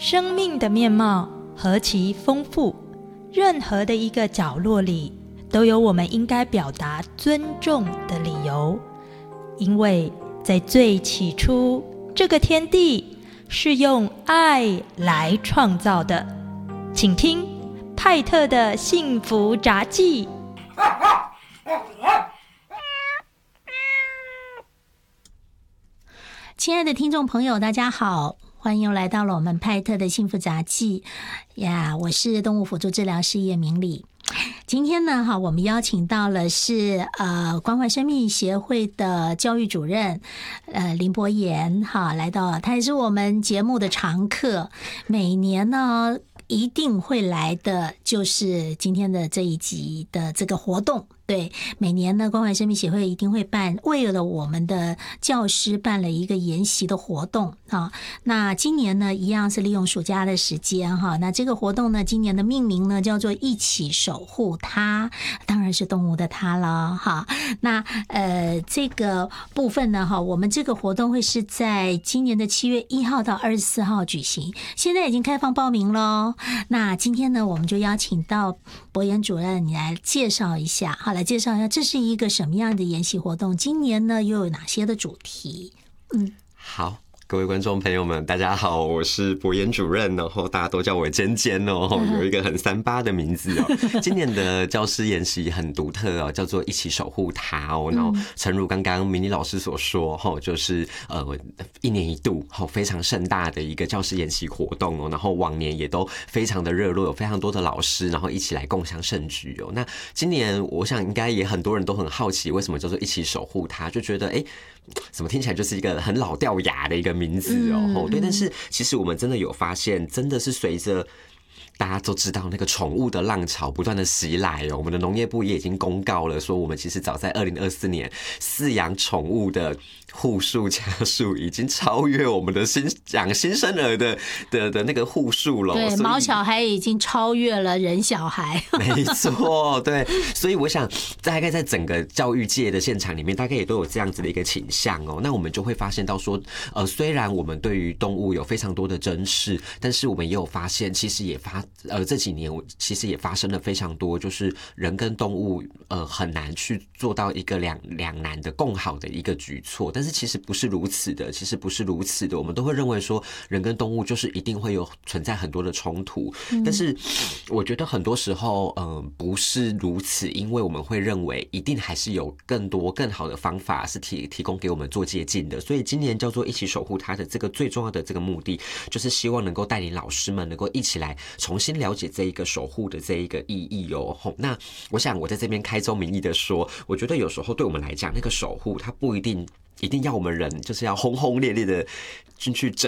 生命的面貌何其丰富，任何的一个角落里都有我们应该表达尊重的理由。因为在最起初，这个天地是用爱来创造的。请听派特的幸福杂记。 亲爱的听众朋友，大家好，欢迎来到了我们派特的幸福杂记呀！我是动物辅助治疗师叶明礼。今天呢，我们邀请到了是关怀生命协会的教育主任林博言来到，他也是我们节目的常客，每年呢一定会来的就是今天的这一集的这个活动。对，每年呢关怀生命协会一定会为了我们的教师办了一个研习的活动那今年呢一样是利用暑假的时间那这个活动呢今年的命名呢叫做一起守护它，当然是动物的它了那这个部分呢我们这个活动会是在今年的7月1号到24号举行，现在已经开放报名咯。那今天呢我们就邀请到博言主任你来介绍一下介绍一下这是一个什么样的研习活动，今年呢又有哪些的主题。 好，各位观众朋友们大家好，我是博言主任，然后大家都叫我尖尖有一个很38的名字今年的教师研习很独特叫做一起守护它然后诚如刚刚明理老师所说就是一年一度非常盛大的一个教师研习活动然后往年也都非常的热络，有非常多的老师然后一起来共襄盛举那今年我想应该也很多人都很好奇为什么叫做一起守护它，就觉得怎么听起来就是一个很老掉牙的一个名字对，但是其实我们真的有发现，真的是随着大家都知道那个宠物的浪潮不断的袭来我们的农业部也已经公告了，说我们其实早在2024年饲养宠物的户数家数已经超越我们的养新生儿的那个户数了。 对，毛小孩已经超越了人小孩。 没错，对，所以我想大概在整个教育界的现场里面，大概也都有这样子的一个倾向那我们就会发现到说，虽然我们对于动物有非常多的珍视，但是我们也有发现，其实也这几年其实也发生了非常多，就是人跟动物很难去做到一个两难的共好的一个举措，但是其实不是如此的，我们都会认为说人跟动物就是一定会有存在很多的冲突，但是我觉得很多时候不是如此，因为我们会认为一定还是有更多更好的方法是提供给我们做借鉴的，所以今年叫做一起守护它的这个最重要的这个目的，就是希望能够带领老师们能够一起来重新了解这一个守护的这一个意义那我想我在这边开宗明义的说，我觉得有时候对我们来讲，那个守护它不一定要我们人就是要轰轰烈烈的进去整